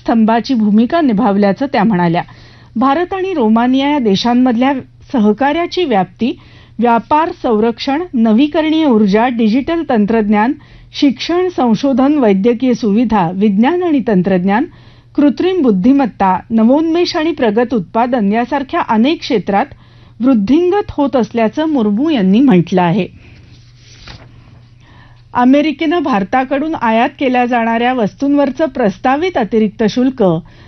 स्तंभाची भूमिका निभावल्याचं त्या म्हणाल्या. भारत आणि रोमानिया या देशांमधल्या सहकार्याची व्याप्ती व्यापार, संरक्षण, नवीकरणीय ऊर्जा, डिजिटल तंत्रज्ञान, शिक्षण, संशोधन, वैद्यकीय सुविधा, विज्ञान आणि तंत्रज्ञान, कृत्रिम बुद्धिमत्ता, नवोन्मेष आणि प्रगत उत्पादन यासारख्या अनेक क्षेत्रात वृद्धिंगत होत असल्याचं मुर्मू यांनी म्हटलं आहे. अमेरिकेनं भारताकडून आयात केल्या जाणाऱ्या वस्तूंवरचं प्रस्तावित अतिरिक्त शुल्क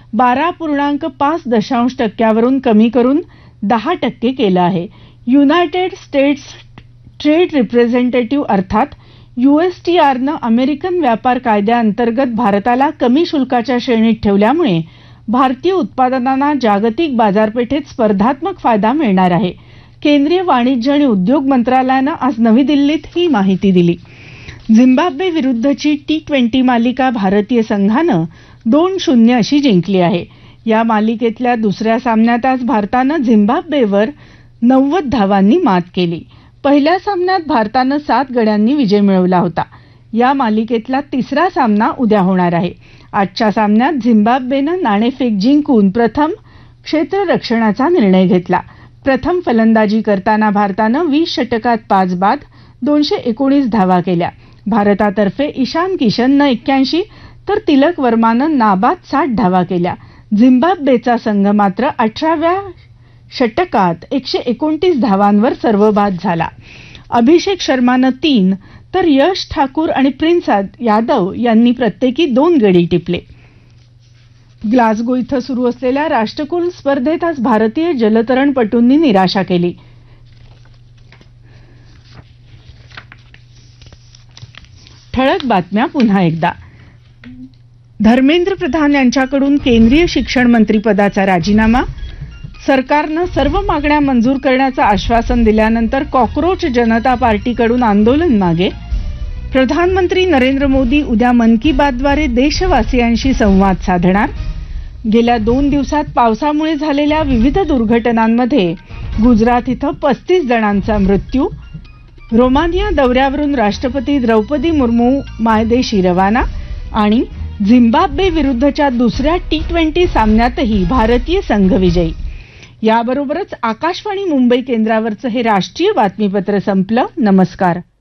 12.5% वरून कमी करून 10% केलं आहे. युनायटेड स्टेट्स ट्रेड रिप्रेझेंटेटिव्ह अर्थात USTRनं अमेरिकन व्यापार कायद्याअंतर्गत भारताला कमी शुल्काच्या श्रेणीत ठेवल्यामुळे भारतीय उत्पादनांना जागतिक बाजारपेठेत स्पर्धात्मक फायदा मिळणार आहे. केंद्रीय वाणिज्य आणि उद्योग मंत्रालयानं आज नवी दिल्लीत ही माहिती दिली. झिम्बाब्वे विरुद्धची T20 मालिका भारतीय संघानं 2-0 अशी जिंकली आहे. या मालिकेतल्या दुसऱ्या सामन्यात आज भारतानं झिम्बाब्वेवर 90 धावांनी मात केली. पहिल्या सामन्यात भारतानं 7 गड्यांनी विजय मिळवला होता. या मालिकेतला तिसरा सामना उद्या होणार आहे. आजच्या सामन्यात झिम्बाब्वेनं नाणेफेक जिंकून प्रथम क्षेत्ररक्षणाचा निर्णय घेतला. प्रथम फलंदाजी करताना भारतानं 20 षटकात 5 बाद 219 धावा केल्या. भारतातर्फे ईशान किशननं 81 तर तिलक वर्मानं नाबाद 60 धावा केल्या. झिम्बाब्वेचा संघ मात्र 18व्या षटकात 129 धावांवर सर्वबाद झाला. अभिषेक शर्मानं 3 तर यश ठाकूर आणि प्रिन्स यादव यांनी प्रत्येकी 2 गडी टिपले. ग्लासगो इथं सुरू असलेल्या राष्ट्रकुल स्पर्धेत आज भारतीय जलतरणपटूंनी निराशा केली. ठळक बातम्या पुन्हा एकदा. धर्मेंद्र प्रधान यांच्याकडून केंद्रीय शिक्षण मंत्रीपदाचा राजीनामा. सरकारनं सर्व मागण्या मंजूर करण्याचं आश्वासन दिल्यानंतर कॉकरोच जनता पार्टीकडून आंदोलन मागे. प्रधानमंत्री नरेंद्र मोदी उद्या मन की बातद्वारे देशवासियांशी संवाद साधणार. गेल्या 2 दिवसात पावसामुळे झालेल्या विविध दुर्घटनांमध्ये गुजरात इथं 35 जणांचा मृत्यू. रोमानिया दौऱ्यावरून राष्ट्रपती द्रौपदी मुर्मू मायदेशी रवाना. आणि झिम्बाब्वे विरुद्धच्या दुसऱ्या T20 सामन्यातही भारतीय संघ विजयी. याबरोबरच आकाशवाणी मुंबई केंद्रावरचं हे राष्ट्रीय बातमीपत्र संपलं. नमस्कार.